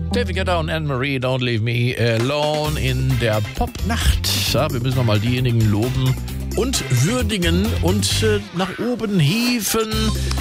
David Guetta und Anne-Marie, Don't Leave Me Alone in der Popnacht. Ja, wir müssen nochmal diejenigen loben und würdigen und nach oben hieven,